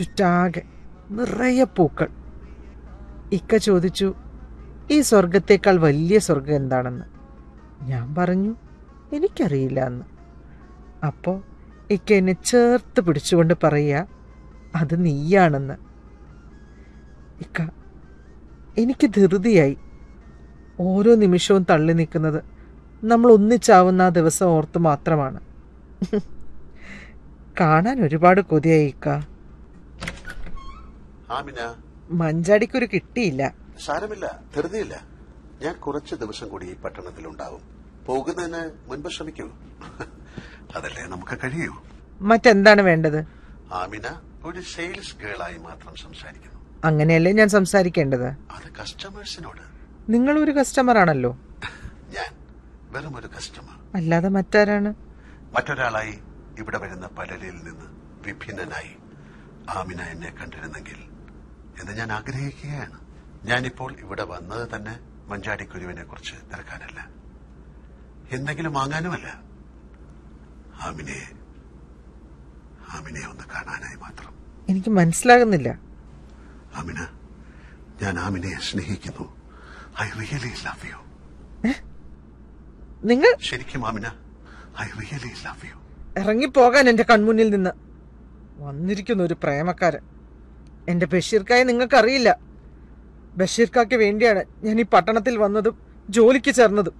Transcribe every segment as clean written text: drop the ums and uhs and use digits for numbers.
ചുറ്റാകെ നിറയെ പൂക്കൾ. ഇക്ക ചോദിച്ചു, ഈ സ്വർഗത്തേക്കാൾ വലിയ സ്വർഗം എന്താണെന്ന്. ഞാൻ പറഞ്ഞു, എനിക്കറിയില്ല എന്ന്. അപ്പോൾ ഇക്ക എന്നെ ചേർത്ത് പിടിച്ചുകൊണ്ട് പറയുക, അത് നീയാണെന്ന്. ഇക്ക, എനിക്ക് ധൃതിയായി. ഓരോ നിമിഷവും തള്ളി നിൽക്കുന്നത് നമ്മൾ ഒന്നിച്ചാവുന്ന ആ ദിവസം ഓർത്ത് മാത്രമാണ്. കാണാൻ ഒരുപാട് കൊതിയായി ഇക്ക. മഞ്ചാടിക്കൊരു കിട്ടിയില്ല. സാരമില്ല, ധൃതിയില്ല. ഞാൻ കുറച്ച് ദിവസം കൂടി ഈ പട്ടണത്തിലുണ്ടാവും. പോകുന്നതിന് മുൻപ് ശ്രമിക്കൂ. അതല്ലേ നമുക്ക് കഴിയൂ. മറ്റെന്താണ് വേണ്ടത്? ആമിന ഒരു സെയിൽസ് ഗേളായി മാത്രം സംസാരിക്കുന്നു. അങ്ങനെയല്ലേ ഞാൻ സംസാരിക്കേണ്ടത്? അത് കസ്റ്റമേഴ്സിനോട്. നിങ്ങളൊരു കസ്റ്റമർ ആണല്ലോ. ഞാൻ വെറും ഒരു കസ്റ്റമർ. അല്ലാതെ മറ്റാരാണ്? മറ്റൊരാളായി ഇവിടെ വരുന്ന പലരിൽ നിന്ന് വിഭിന്നനായി ആമിന എന്നെ കണ്ടിരുന്നെങ്കിൽ എന്ന് ഞാൻ ആഗ്രഹിക്കുകയാണ്. ഞാനിപ്പോൾ ഇവിടെ വന്നത് തന്നെ മഞ്ചാടിക്കുരുവിനെ കുറിച്ച് തിരക്കാനല്ല, എന്തെങ്കിലും വാങ്ങാനുമല്ല. ആമിനെ ഒന്ന് കാണാനായി മാത്രം. എനിക്ക് മനസ്സിലാകുന്നില്ല. ആമിന, ഞാൻ ആമിനെ സ്നേഹിക്കുന്നു. I really love you. നിങ്ങൾ ശരിക്കും Amina, I really love you. ഇറങ്ങിപ്പോകാൻ എന്റെ കൺമുന്നിൽ നിന്ന്. വന്നിരിക്കുന്ന ഒരു പ്രേമക്കാരൻ. എന്റെ ബഷീർക്കായെ നിങ്ങൾക്കറിയില്ല. ബഷീർക്കാക്ക് വേണ്ടിയാണ് ഞാൻ ഈ പട്ടണത്തിൽ വന്നതും ജോലിക്ക് ചേർന്നതും.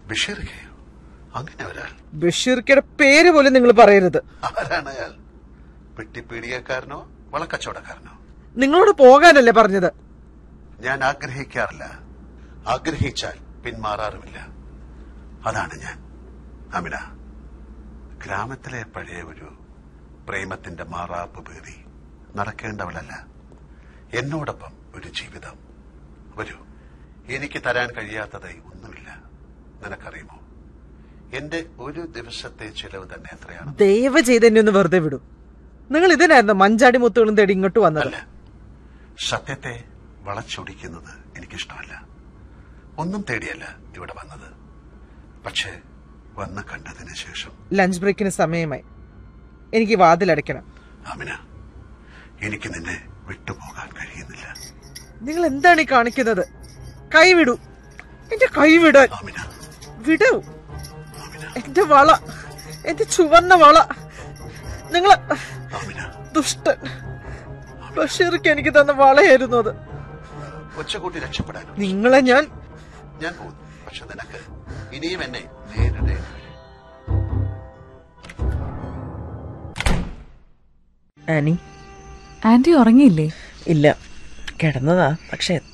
ബഷീർക്കയുടെ പേര് പോലും നിങ്ങൾ പറയരുത്. പെട്ടിപ്പീടികക്കാരനോ വളക്കച്ചവടക്കാരനോ? നിങ്ങളോട് പോകാനല്ലേ പറഞ്ഞത്? ഞാൻ ആഗ്രഹിക്കാറില്ല, ആഗ്രഹിച്ചാൽ പിന്മാറാറുമില്ല. അതാണ് ഞാൻ. ആമിന, ഗ്രാമത്തിലെ പഴയ ഒരു പ്രേമത്തിന്റെ മാറാപ്പ് പേറി നടക്കേണ്ടവളല്ല. എന്നോടൊപ്പം ഒരു ജീവിതം. വരൂ, എനിക്ക് തരാൻ കഴിയാത്തതായി ഒന്നുമില്ല. നിനക്കറിയുമോ, എന്റെ ഒരു ദിവസത്തെ ചിലവ് തന്നെ എത്രയാണ്? ദയവ് ചെയ്ത് എന്നെ ഒന്ന് വെറുതെ വിടും. നിങ്ങൾ ഇതിനായിരുന്നു മഞ്ചാടി മുത്തുകളും തേടി ഇങ്ങോട്ട് വന്നതല്ല. സത്യത്തെ വളച്ചൊടിക്കുന്നത് എനിക്കിഷ്ടമല്ല. ഒന്നും തേടിയല്ല ഇവിടെ വന്നത്. പക്ഷേ വന്ന് കണ്ടതിന് ശേഷം. ലഞ്ച് ബ്രേക്കിന് സമയമായി. എനിക്ക് വാതിലടയ്ക്കണം. ആമിന, എനിക്ക് നിന്നെ വിട്ടുപോകാൻ കഴിയുന്നില്ല. നിങ്ങൾ എന്താണ് ഈ കാണിക്കുന്നത്? കൈവിടൂ. എന്റെ കൈവിടാൻ. വിടൂ. എന്റെ വള, എന്റെ ചുവന്ന വള. നിങ്ങൾ ദുഷ്ടൻ. ബഷീർക്ക് എനിക്ക് തന്ന വളയായിരുന്നു അത്. ഒച്ചകൂട്ടി രക്ഷപ്പെടാൻ നിങ്ങളെ ഞാൻ പോകുന്നു. പക്ഷെ നിനക്ക് ഇനിയും എന്നെ നേരിടേ. Annie, anti ഉറങ്ങിയില്ലേ? ഇല്ല, കിടന്നതാ. പക്ഷെ